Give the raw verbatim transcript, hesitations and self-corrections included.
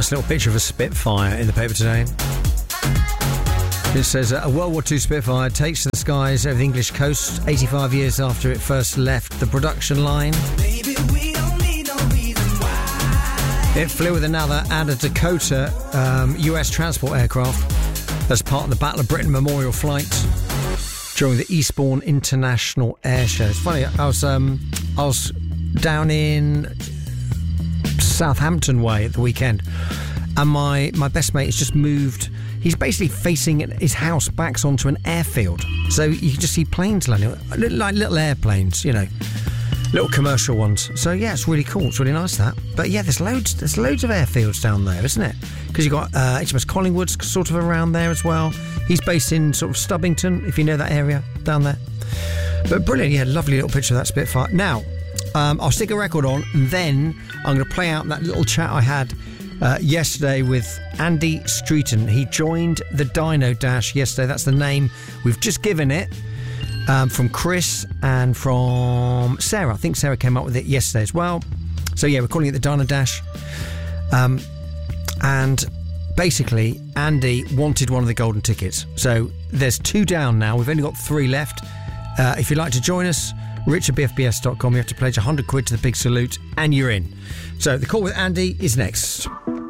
Nice little picture of a Spitfire in the paper today. It says, uh, a World War Two Spitfire takes to the skies over the English coast eighty-five years after it first left the production line. Baby, we don't need no reason why. It flew with another and a Dakota um, U S transport aircraft as part of the Battle of Britain Memorial Flight during the Eastbourne International Air Show. It's funny, I was, um, I was down in Southampton way at the weekend, and my, my best mate has just moved. He's basically facing his house backs onto an airfield, so you can just see planes landing, like little airplanes, you know, little commercial ones. So yeah, it's really cool. It's really nice, that. But yeah, there's loads, there's loads of airfields down there, isn't it? Because you've got uh, H M S Collingwood's sort of around there as well. He's based in sort of Stubbington, if you know that area down there. But brilliant, yeah, lovely little picture of that Spitfire. Now, um, I'll stick a record on, and then I'm going to play out that little chat I had uh, yesterday with Andy Streeton. He joined the Dino Dash yesterday. That's the name we've just given it, um, from Chris and from Sarah. I think Sarah came up with it yesterday as well. So yeah, we're calling it the Dino Dash. Um, and basically, Andy wanted one of the golden tickets. So there's two down now. We've only got three left. Uh, if you'd like to join us, rich at b f b s dot com. You have to pledge one hundred quid to the Big Salute and you're in. So the call with Andy is next.